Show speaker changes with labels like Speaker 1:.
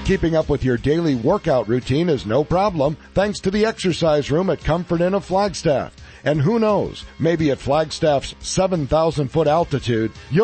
Speaker 1: Keeping up with your daily workout routine is no problem thanks to the exercise room at Comfort Inn of Flagstaff. And who knows, maybe at Flagstaff's 7,000-foot altitude, you'll